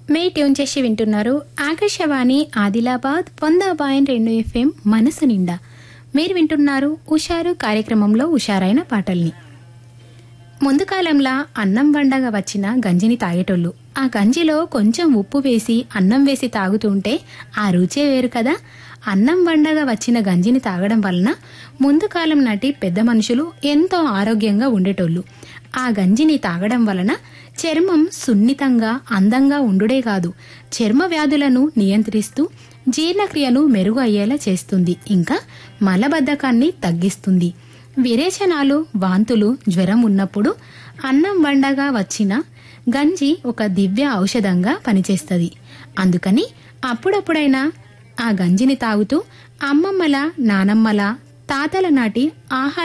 మే tune చేసి వింటున్నారు Akashvani Adilabad 100.2 FM మనసు నిండా. మీరు వింటున్నారు ఉషారు కార్యక్రమంలో ఉషారైన పాటల్ని. ముందు కాలంలో అన్నం వండగా వచ్చిన గంజిని తాగేటోళ్ళు. ఆ గంజిలో కొంచెం ఉప్పు వేసి అన్నం వేసి తాగుతుంటే ఆ రుచే వేరు కదా. అన్నం వండగా వచ్చిన గంజిని తాగడం వలన ముందు కాలం నాటి పెద్ద మనుషులు ఎంతో ఆరోగ్యంగా ఉండేటోళ్ళు. ఆ గంజిని తాగడం వలన చర్మం సున్నితంగా అందంగా ఉండుడే కాదు, చర్మ వ్యాధులను నియంత్రిస్తూ జీర్ణక్రియను మెరుగు అయ్యేలా చేస్తుంది. ఇంకా మలబద్ధకాన్ని తగ్గిస్తుంది. విరేచనాలు, వాంతులు, జ్వరం ఉన్నప్పుడు అన్నం వండగా వచ్చిన గంజి ఒక దివ్య ఔషధంగా పనిచేస్తుంది. అందుకని అప్పుడప్పుడైనా ఆ గంజిని తాగుతూ అమ్మమ్మల, నానమ్మల, తాతల నాటి ఆహార